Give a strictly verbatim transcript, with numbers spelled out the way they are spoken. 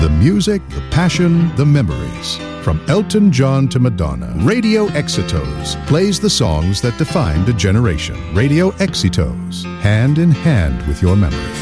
The music, the passion, the memories. From Elton John to Madonna, Radio Exitos plays the songs that defined a generation. Radio Exitos, hand in hand with your memory.